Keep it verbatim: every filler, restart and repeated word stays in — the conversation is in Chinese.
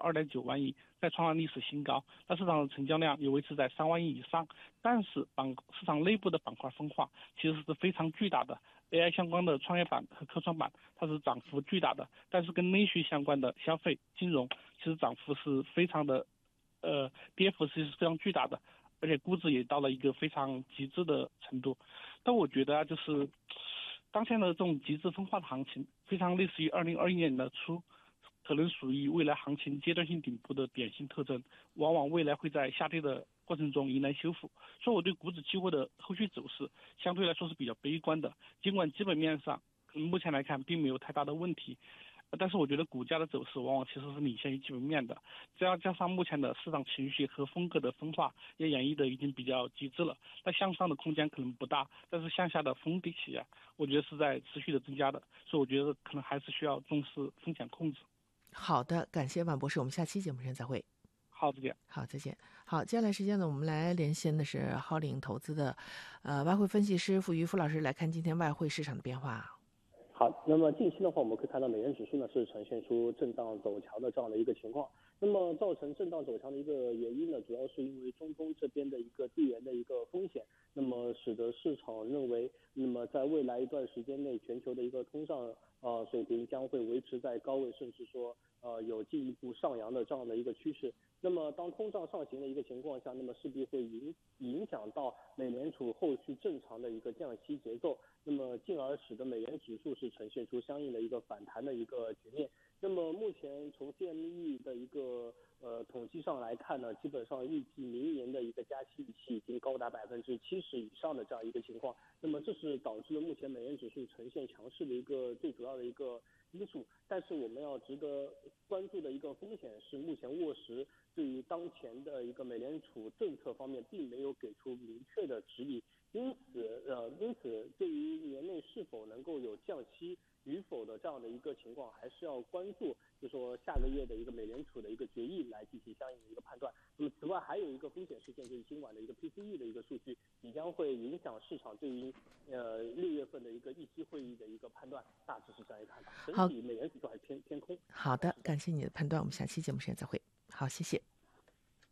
二点九万亿，再创了历史新高。那市场的成交量也维持在三万亿以上，但是板市场内部的板块分化其实是非常巨大的。A I 相关的创业板和科创板它是涨幅巨大的，但是跟内需相关的消费、金融其实涨幅是非常的，呃，跌幅是非常巨大的，而且估值也到了一个非常极致的程度。但我觉得啊，就是当前的这种极致分化的行情，非常类似于二零二一年的初，可能属于未来行情阶段性顶部的典型特征，往往未来会在下跌的过程中迎来修复。所以我对股指期货的后续走势相对来说是比较悲观的，尽管基本面上目前来看并没有太大的问题，但是我觉得股价的走势往往其实是领先于基本面的，这样加上目前的市场情绪和风格的分化也演绎的已经比较极致了，那向上的空间可能不大，但是向下的封底期啊，我觉得是在持续的增加的，所以我觉得可能还是需要重视风险控制。 好的，感谢万博士，我们下期节目上再会。 好，再见。 好，再见。好，接下来时间呢，我们来连线的是浩领投资的呃外汇分析师傅于夫老师，来看今天外汇市场的变化。 好，那么近期的话，我们可以看到美元指数呢是呈现出震荡走强的这样的一个情况。那么造成震荡走强的一个原因呢，主要是因为中东这边的一个地缘的一个风险，那么使得市场认为，那么在未来一段时间内，全球的一个通胀呃水平将会维持在高位，甚至说呃有进一步上扬的这样的一个趋势。那么当通胀上行的一个情况下，那么势必会影影响到美联储后续正常的一个降息节奏，那么进而使得美元指数是呈现出相应的一个反弹的一个局面。那么目前从 C M E 的一个呃统计上来看呢，基本上预计明年的一个加息预期已经高达百分之七十以上的这样一个情况。那么这是导致了目前美元指数呈现强势的一个最主要的一个因素。但是我们要值得关注的一个风险是，目前沃实对于当前的一个美联储政策方面并没有给出明确的指引，因此呃因此对于年内是否能够有降息与否的这样的一个情况，还是要关注，就说下个月的一个美联储的一个决议来进行相应的一个判断。那么此外还有一个风险事件，就是今晚的一个 P C E 的一个数据，也将会影响市场对于呃六月份的一个议息会议的一个判断，大致是这样一个看法。整体美元指数还偏偏空。 好的，感谢你的判断，我们下期节目时间再会。好，谢谢。